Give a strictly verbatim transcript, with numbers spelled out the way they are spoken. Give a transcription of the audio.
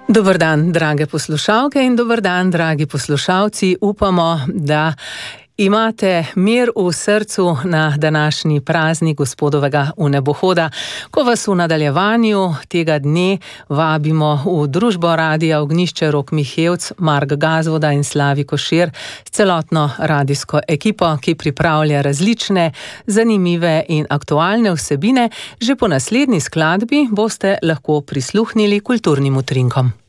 Dober dan, drage poslušalke in dober dan, dragi poslušalci. Upamo, da imate mir v srcu na današnji praznik Gospodovega vnebohoda, ko vas v nadaljevanju tega dne vabimo v družbo Radia Ognjišče Rok Mihevc, Mark Gazvoda in Slavi Košir s celotno radijsko ekipo, ki pripravlja različne, zanimive in aktualne vsebine. Že po naslednji skladbi boste lahko prisluhnili kulturnim utrinkom.